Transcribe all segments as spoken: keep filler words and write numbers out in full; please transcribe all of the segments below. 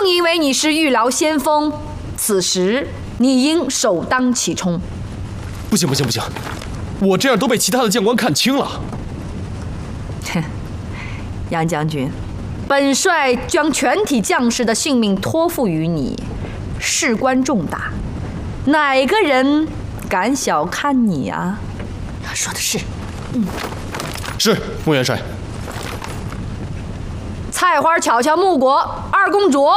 正因为你是御劳先锋，此时你应首当其冲。 不行不行不行，我这样都被其他的将官看清了。 哼，杨将军，本帅将全体将士的性命托付于你，事关重大，哪个人敢小看你啊？ 说的是。 嗯， 是穆元帅。 菜花巧巧穆国二公主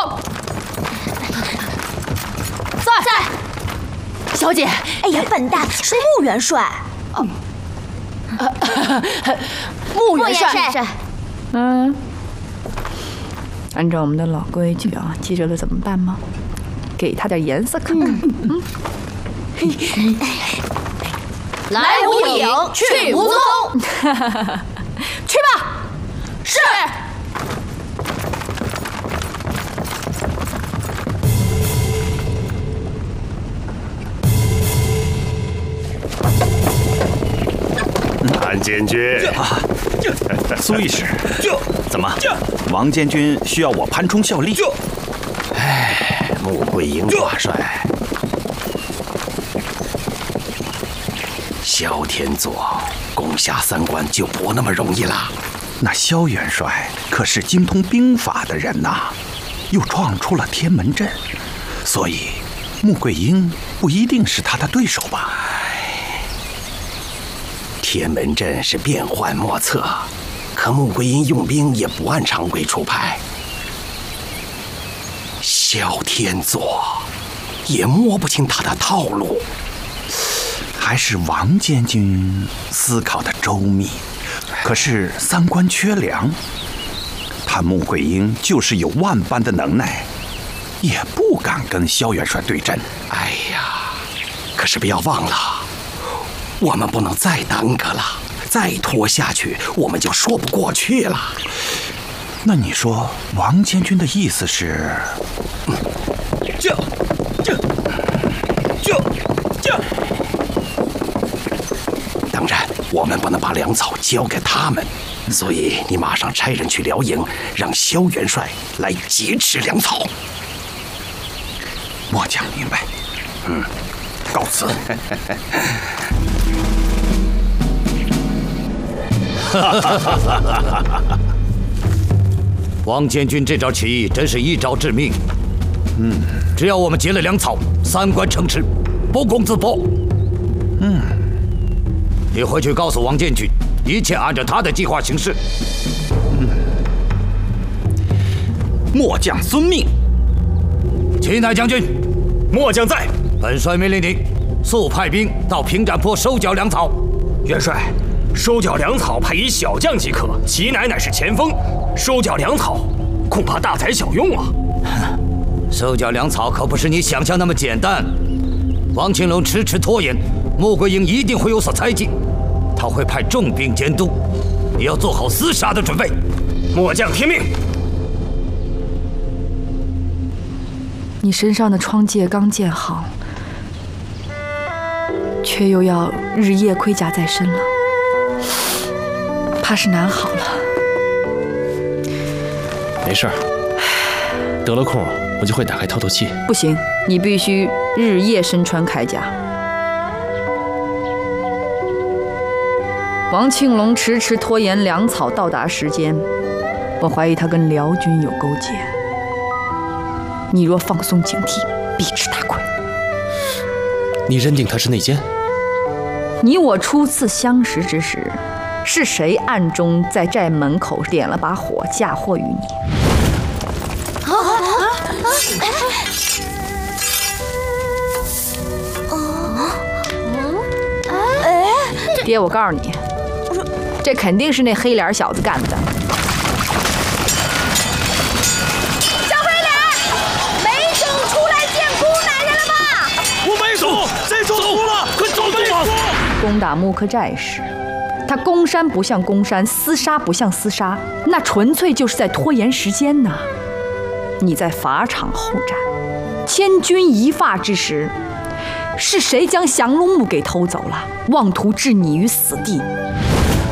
在在。小姐，哎呀，笨蛋，是穆元帅。哦， 穆元帅。 帅嗯，按照我们的老规矩啊，记着了怎么办吗？给他点颜色看看。嗯。嗯来无影，去无踪。 去吧。 是。 安监军， 啊，苏御史，怎么？王监军需要我潘冲效力？ 哎，穆桂英大帅，萧天佐攻下三关就不那么容易了。 那萧元帅可是精通兵法的人呐，又创出了天门阵，所以穆桂英不一定是他的对手吧？ 天门阵是变幻莫测，可穆桂英用兵也不按常规出牌。萧天佐也摸不清他的套路。 还是王监军思考的周密，可是三关缺粮，他穆桂英就是有万般的能耐，也不敢跟萧元帅对阵。 哎呀，可是不要忘了，我们不能再耽搁了，再拖下去我们就说不过去了。 那你说王监军的意思是？ 嗯，这这这这。 当然，我们不能把粮草交给他们，所以你马上差人去辽营，让萧元帅来劫持粮草。 末将明白。 嗯， 告辞。 王监军这招棋艺真是一招致命。嗯，只要我们劫了粮草，三关城池，不攻自破。 嗯， 你回去告诉王监军，一切按照他的计划行事。 嗯，末将遵命。 秦乃将军， 末将在。 本帅命令你，速派兵到平展坡收缴粮草。 元帅，收缴粮草派以小将即可，其乃乃是前锋。收缴粮草，恐怕大材小用啊！ 收缴粮草可不是你想象那么简单。王庆龙迟迟拖延，穆桂英一定会有所猜忌，他会派重兵监督，你要做好厮杀的准备。 末将听命。 你身上的疮疥刚建好，却又要日夜盔甲在身了，怕是难好了。 没事儿，得了空我就会打开透透气。 不行，你必须日夜身穿铠甲。王庆龙迟迟拖延粮草到达时间，我怀疑他跟辽军有勾结。你若放松警惕，必吃大亏。 你认定他是内奸？ 你我初次相识之时，是谁暗中在寨门口点了把火，嫁祸于你？ 啊啊啊！ 哎，爹，我告诉你，这肯定是那黑脸小子干的。 小黑脸，梅总出来见姑奶奶了吧？ 我梅总在走了，快走吧！ 攻打木克寨时，他攻山不像攻山，厮杀不像厮杀，那纯粹就是在拖延时间呐。你在法场后战，千钧一发之时，是谁将降龙木给偷走了，妄图置你于死地？